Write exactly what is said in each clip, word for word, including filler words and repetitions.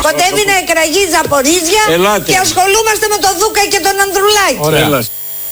Κοντεύει να εκραγεί η Ζαπορίζια. Ελάτε. Και ασχολούμαστε με τον Δούκα και τον Ανδρουλάκη. Ωραία.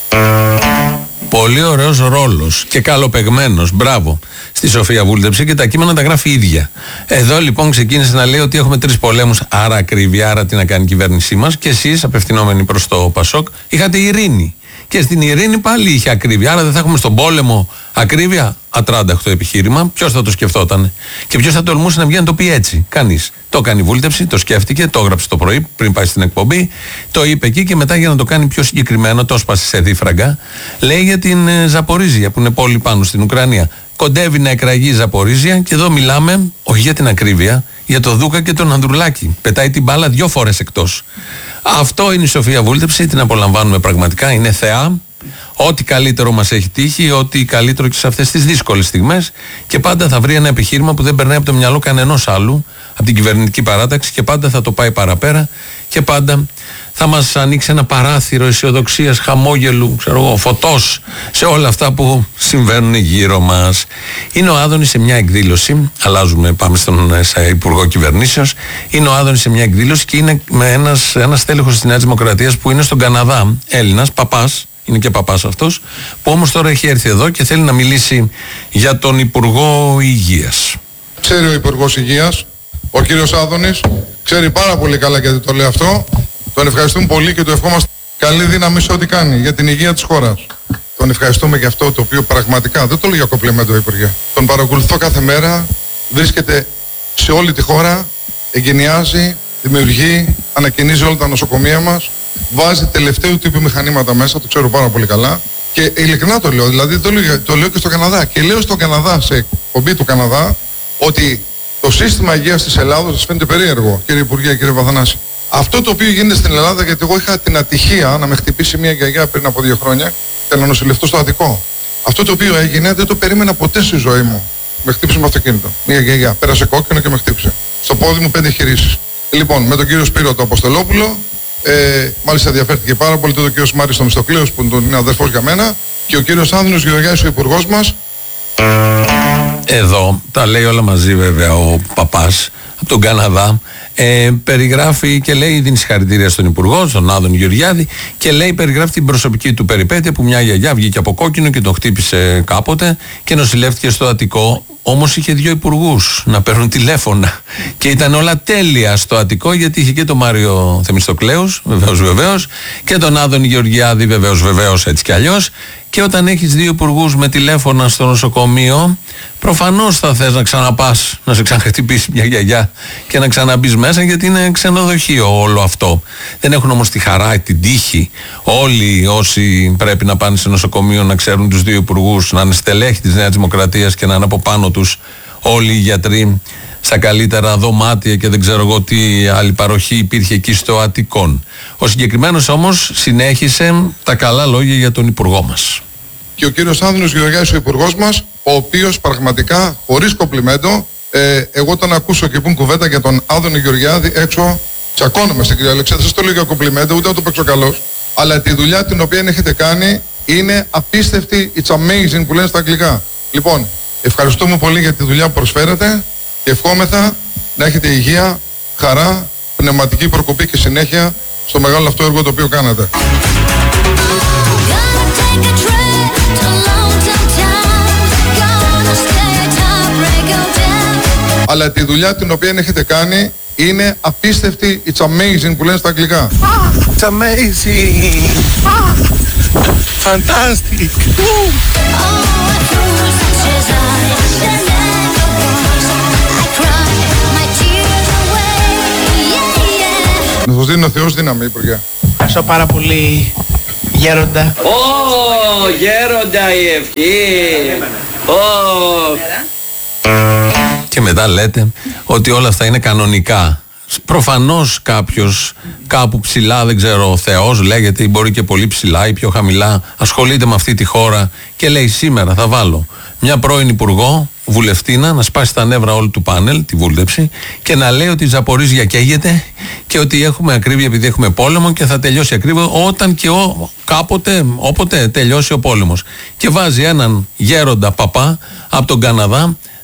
Πολύ ωραίος ρόλος και καλοπεγμένος. Μπράβο στη Σοφία Βούλτεψη, και τα κείμενα τα γράφει η ίδια. Εδώ λοιπόν ξεκίνησε να λέει ότι έχουμε τρεις πολέμους, άρα ακρίβεια, άρα τι να κάνει η κυβέρνησή μας. Και εσείς, απευθυνόμενοι προς το Πασόκ, είχατε ειρήνη. Και στην ειρήνη πάλι είχε ακρίβεια. Άρα δεν θα έχουμε στον πόλεμο ακρίβεια. Ατράνταχτο επιχείρημα. Ποιος θα το σκεφτόταν? Και ποιος θα τολμούσε να βγει να το πει έτσι? Κανείς. Το έκανε η Βούλτεψη, το σκέφτηκε, το έγραψε το πρωί πριν πάει στην εκπομπή. Το είπε εκεί, και μετά για να το κάνει πιο συγκεκριμένο, το έσπασε σε δίφραγκα. Λέει για την ε, Ζαπορίζια, που είναι πόλη πάνω στην Ουκρανία. Κοντεύει να εκραγεί η Ζαπορίζια, και εδώ μιλάμε όχι για την ακρίβεια, για το Δούκα και τον Ανδρουλάκη. Πετάει την μπάλα δυο φορές εκτός. Αυτό είναι η Σοφία Βούλτεψη, την απολαμβάνουμε πραγματικά, είναι θεά. Ό,τι καλύτερο μας έχει τύχει, ό,τι καλύτερο και σε αυτές τις δύσκολες στιγμές, και πάντα θα βρει ένα επιχείρημα που δεν περνάει από το μυαλό κανενός άλλου, από την κυβερνητική παράταξη, και πάντα θα το πάει παραπέρα, και πάντα θα μας ανοίξει ένα παράθυρο αισιοδοξίας, χαμόγελου, ξέρω εγώ, φωτός σε όλα αυτά που συμβαίνουν γύρω μας. Είναι ο Άδωνης σε μια εκδήλωση, αλλάζουμε, πάμε στον Υπουργό Κυβερνήσεως. Είναι ο Άδωνης σε μια εκδήλωση και είναι με ένας, ένας τέλεχος της Νέας Δημοκρατίας που είναι στον Καναδά, Έλληνας, παπάς. Είναι και παπάς αυτός, που όμως τώρα έχει έρθει εδώ και θέλει να μιλήσει για τον Υπουργό Υγείας. Ξέρει ο Υπουργός Υγείας, ο κύριος Άδωνης, ξέρει πάρα πολύ καλά γιατί το λέει αυτό. Τον ευχαριστούμε πολύ και του ευχόμαστε καλή δύναμη σε ό,τι κάνει για την υγεία της χώρας. Τον ευχαριστούμε για αυτό το οποίο πραγματικά, δεν το λέω για κομπλιμέντο, Υπουργέ. Τον παρακολουθώ κάθε μέρα, βρίσκεται σε όλη τη χώρα, εγκαινιάζει, δημιουργεί, ανακαινίζει όλα τα νοσοκομεία μας. Βάζει τελευταίου τύπου μηχανήματα μέσα, το ξέρω πάρα πολύ καλά. Και ειλικρινά το λέω, δηλαδή το λέω, το λέω και στο Καναδά. Και λέω στον Καναδά, σε εκπομπή του Καναδά, ότι το σύστημα υγείας της Ελλάδος σας φαίνεται περίεργο, κύριε Υπουργέ, κύριε Βαθανάση. Αυτό το οποίο γίνεται στην Ελλάδα, γιατί εγώ είχα την ατυχία να με χτυπήσει μια γιαγιά πριν από δύο χρόνια και να νοσηλευτώ στο Αττικό. Αυτό το οποίο έγινε δεν το περίμενα ποτέ στη ζωή μου. Με χτύπησε με αυτοκίνητο. Μια γιαγιά πέρασε κόκκινο και με χτύπησε. Στο πόδι μου πέντε χειρίσεις. Λοιπόν, με τον κύριο Σπύρο το Αποστολόπουλο. Ε, μάλιστα ενδιαφέρθηκε πάρα πολύ τότε ο κύριος Μάρης Μιστοκλέος, που είναι αδερφός για μένα, και ο κύριος Άνδρος Γεωργιάδης, ο υπουργός μας. Εδώ τα λέει όλα μαζί βέβαια ο παπάς από τον Καναδά. Ε, περιγράφει και λέει, δίνει συγχαρητήρια στον Υπουργό, στον Άδωνη Γεωργιάδη, και λέει, περιγράφει την προσωπική του περιπέτεια, που μια γιαγιά βγήκε από κόκκινο και τον χτύπησε κάποτε και νοσηλεύτηκε στο Αττικό. Όμως είχε δύο υπουργούς να παίρνουν τηλέφωνα και ήταν όλα τέλεια στο Αττικό, γιατί είχε και τον Μάριο Θεμιστοκλέους, βεβαίως βεβαίως, και τον Άδωνη Γεωργιάδη, βεβαίως βεβαίως, έτσι κι αλλιώς. Και όταν έχεις δύο υπουργούς με τηλέφωνα στο νοσοκομείο, προφανώς θα θες να ξαναπάς, να σε ξαναχτυπήσει μια γιαγιά και να ξαναμπείς μέσα, γιατί είναι ξενοδοχείο όλο αυτό. Δεν έχουν όμως τη χαρά, την τύχη, όλοι όσοι πρέπει να πάνε σε νοσοκομείο να ξέρουν τους δύο υπουργούς, να είναι στελέχη της Νέας Δημοκρατίας και να είναι από πάνω τους όλοι οι γιατροί στα καλύτερα δωμάτια και δεν ξέρω εγώ τι άλλη παροχή υπήρχε εκεί στο Αττικόν. Ο συγκεκριμένος όμως συνέχισε τα καλά λόγια για τον υπουργό μας. Και ο κύριος Άνδρος Γεωργιάδης, ο υπουργός μας, ο οποίος πραγματικά, χωρίς κομπλιμέντο, ε, εγώ όταν ακούσω και πούν κουβέντα για τον Άδωνη Γεωργιάδη έξω, τσακώνομαι στην κυρία Αλεξάνδρα. Δεν σας το λέω για κομπλιμέντο, ούτε να το παίξω καλός. Αλλά τη δουλειά την οποία έχετε κάνει είναι απίστευτη, it's amazing που λένε στα αγγλικά. Λοιπόν, ευχαριστούμε πολύ για τη δουλειά που προσφέρετε και ευχόμεθα να έχετε υγεία, χαρά, πνευματική προκοπή και συνέχεια στο μεγάλο αυτό έργο το οποίο κάνετε. Αλλά τη δουλειά την οποία έχετε κάνει είναι απίστευτη, it's amazing που λένε στα αγγλικά. It's amazing. Fantastic. Να σας δίνει ο Θεός δύναμη, Υπουργέ. Ευχαριστώ πάρα πολύ, Γέροντα. Ω, Γέροντα η ευχή. Ω. Και μετά λέτε ότι όλα αυτά είναι κανονικά. Προφανώς κάποιος κάπου ψηλά, δεν ξέρω, ο Θεός λέγεται, ή μπορεί και πολύ ψηλά ή πιο χαμηλά, ασχολείται με αυτή τη χώρα και λέει, σήμερα θα βάλω μια πρώην υπουργό, βουλευτίνα, να σπάσει τα νεύρα όλου του πάνελ, τη Βούλτεψη, και να λέει ότι η Ζαπορίζια καίγεται και ότι έχουμε ακρίβεια επειδή έχουμε πόλεμο και θα τελειώσει ακρίβεια όταν και ο, κάποτε, όποτε τελειώσει ο πόλεμος. Και βάζει έναν γέροντα παπά από τον Καναδά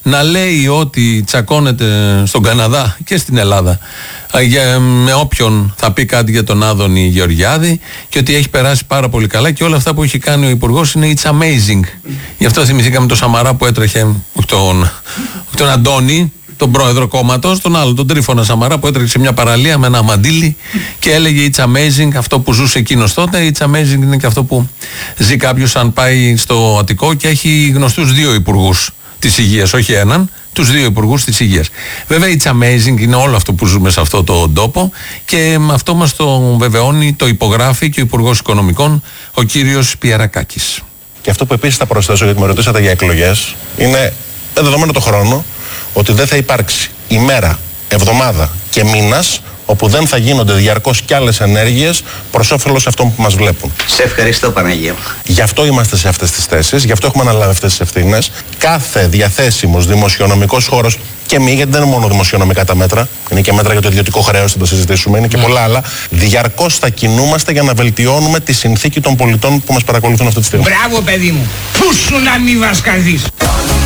να λέει ότι τσακώνεται στον Καναδά και στην Ελλάδα για, με όποιον θα πει κάτι για τον Άδωνη Γεωργιάδη και ότι έχει περάσει πάρα πολύ καλά και όλα αυτά που έχει κάνει ο Υπουργός είναι it's amazing. Γι' αυτό θυμηθήκαμε τον Σαμαρά που έτρεχε, τον, τον Αντώνη, τον πρόεδρο κόμματος, τον άλλο, τον Τρίφωνα Σαμαρά που έτρεξε σε μια παραλία με ένα μαντίλι και έλεγε it's amazing αυτό που ζούσε εκείνος τότε. It's amazing είναι και αυτό που ζει κάποιος αν πάει στο Αττικό και έχει γνωστούς δύο υπουργούς της υγείας, όχι έναν, τους δύο υπουργούς της υγείας. Βέβαια it's amazing είναι όλο αυτό που ζούμε σε αυτό το τόπο και αυτό μας το βεβαιώνει, το υπογράφει και ο Υπουργός Οικονομικών, ο κύριος Πιερακάκης. Και αυτό που επίσης θα προσθέσω, γιατί με ρωτήσατε για εκλογές, είναι δεδομένο το χρόνο ότι δεν θα υπάρξει ημέρα, εβδομάδα και μήνας όπου δεν θα γίνονται διαρκώς κι άλλες ενέργειες προς όφελος αυτών που μας βλέπουν. Σε ευχαριστώ, Παναγία. Γι' αυτό είμαστε σε αυτές τις θέσεις, γι' αυτό έχουμε αναλάβει αυτές τις ευθύνες. Κάθε διαθέσιμος δημοσιονομικός χώρος και μη, γιατί δεν είναι μόνο δημοσιονομικά τα μέτρα, είναι και μέτρα για το ιδιωτικό χρέος, θα το συζητήσουμε, είναι και πολλά άλλα. Διαρκώς θα κινούμαστε για να βελτιώνουμε τη συνθήκη των πολιτών που μας παρακολουθούν αυτή τη στιγμή. Μπράβο, παιδί μου. Πού σου να μη βασκαδείς.